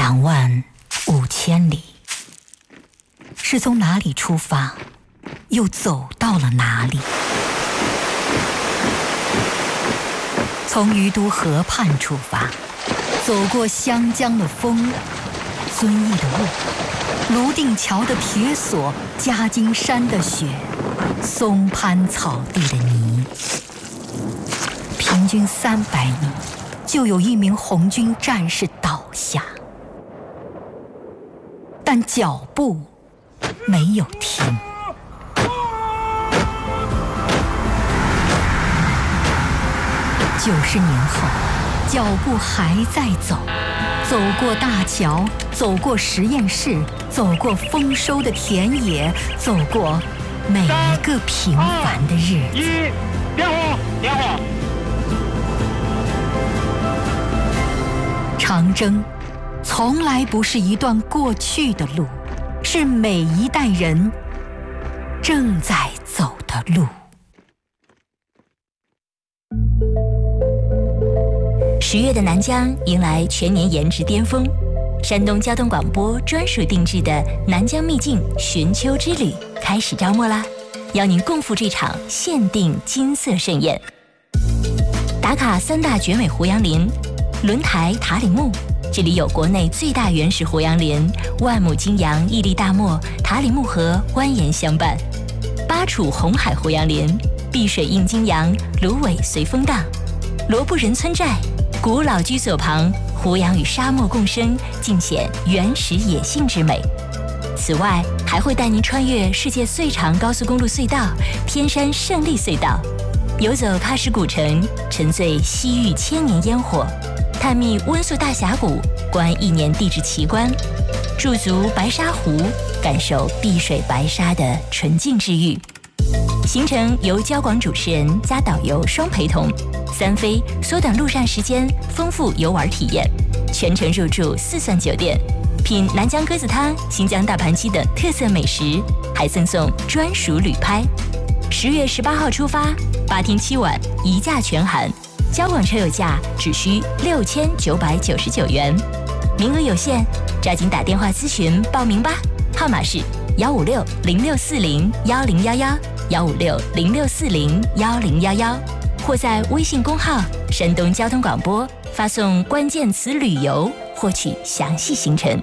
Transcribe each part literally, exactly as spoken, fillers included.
两万五千里，是从哪里出发，又走到了哪里？从于都河畔出发，走过湘江的风，遵义的雾，泸定桥的铁索，夹金山的雪，松潘草地的泥。平均三百米，就有一名红军战士倒下，但脚步没有停。九十年后，脚步还在走，走过大桥，走过实验室，走过丰收的田野，走过每一个平凡的日子。 一，点火，点火。 长征从来不是一段过去的路，是每一代人正在走的路。 十月的南疆迎来全年颜值巅峰，山东交通广播专属定制的南疆秘境寻秋之旅开始招募啦！邀您共赴这场限定金色盛宴。打卡三大绝美胡杨林，轮台塔里木，这里有国内最大原始胡杨林，万亩金杨屹立大漠，塔里木河蜿蜒相伴；巴楚红海胡杨林，碧水映金杨，芦苇随风荡；罗布人村寨，古老居所旁，胡杨与沙漠共生，尽显原始野性之美。此外，还会带您穿越世界最长高速公路隧道——天山胜利隧道，游走喀什古城，沉醉西域千年烟火，探秘温宿大峡谷，观一年地质奇观，驻足白沙湖，感受碧水白沙的纯净治愈。行程由交广主持人加导游双陪同，三飞缩短路上时间，丰富游玩体验，全程入住四钻酒店，品南疆鸽子汤、新疆大盘鸡等特色美食，还赠送专属旅拍。十月十八号出发，八天七晚，一价全含，交广车友价只需六千九百九十九元，名额有限，抓紧打电话咨询报名吧，号码是幺五六零六四零幺零幺幺。幺五六零六四零幺零幺幺，或在微信公号“山东交通广播”发送关键词“旅游”，获取详细行程。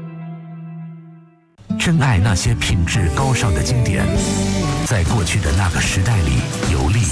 珍爱那些品质高尚的经典，在过去的那个时代里游历。